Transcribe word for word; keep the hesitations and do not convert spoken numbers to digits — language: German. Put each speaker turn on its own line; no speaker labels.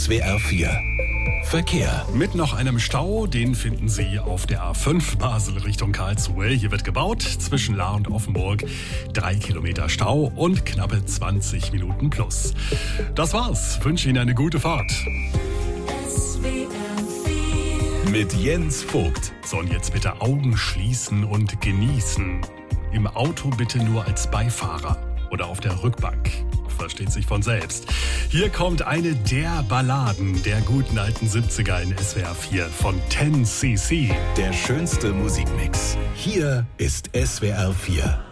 S W R vier Verkehr.
Mit noch einem Stau, den finden Sie auf der A fünf Basel Richtung Karlsruhe. Hier wird gebaut, zwischen Lahr und Offenburg. Drei Kilometer Stau und knappe zwanzig Minuten plus. Das war's. Wünsche Ihnen eine gute Fahrt.
Mit Jens Vogt.
So, und jetzt bitte Augen schließen und genießen. Im Auto bitte nur als Beifahrer oder auf der Rückbank. Versteht sich von selbst. Hier kommt eine der Balladen der guten alten siebziger in S W R vier von ten C C.
Der schönste Musikmix. Hier ist S W R vier.